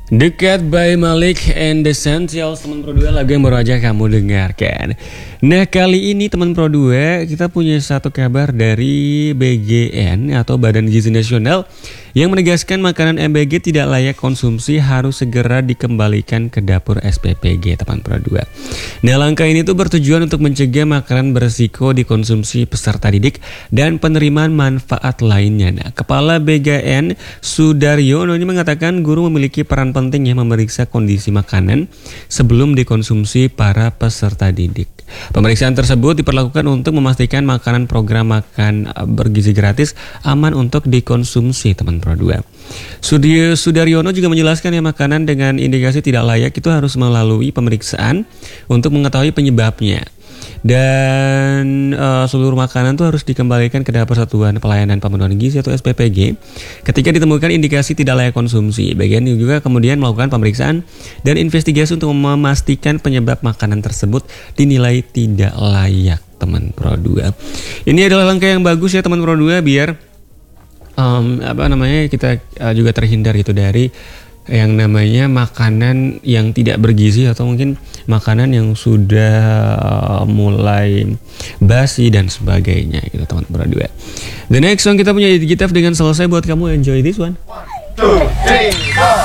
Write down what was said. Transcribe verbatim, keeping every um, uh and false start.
Dekat by Malik and The Essentials, teman Pro dua, lagu yang baru aja kamu dengarkan. Nah, kali ini teman Pro dua kita punya satu kabar dari B G N atau Badan Gizi Nasional yang menegaskan makanan M B G tidak layak konsumsi, harus segera dikembalikan ke dapur S P P G, teman Pro dua. Nah, langkah ini tuh bertujuan untuk mencegah makanan beresiko dikonsumsi peserta didik dan penerimaan manfaat lainnya. Nah, Kepala B G N Sudaryono ini mengatakan guru memiliki peran penting ya memeriksa kondisi makanan sebelum dikonsumsi para peserta didik. Pemeriksaan tersebut diperlakukan untuk memastikan makanan program makan bergizi gratis aman untuk dikonsumsi, teman Pro dua. Sudio Sudaryono juga menjelaskan ya makanan dengan indikasi tidak layak itu harus melalui pemeriksaan untuk mengetahui penyebabnya. Dan uh, seluruh makanan itu harus dikembalikan ke dapur Satuan Pelayanan Pemenuhan Gizi atau S P P G ketika ditemukan indikasi tidak layak konsumsi. Bagian juga kemudian melakukan pemeriksaan dan investigasi untuk memastikan penyebab makanan tersebut dinilai tidak layak, teman Pro dua. Ini adalah langkah yang bagus ya, teman Pro dua, biar um, apa namanya kita uh, juga terhindar gitu dari yang namanya makanan yang tidak bergizi atau mungkin makanan yang sudah uh, mulai basi dan sebagainya gitu, teman Pro dua. The next song kita punya Digitaf dengan Selesai. Buat kamu, enjoy this one. One, two, three, four.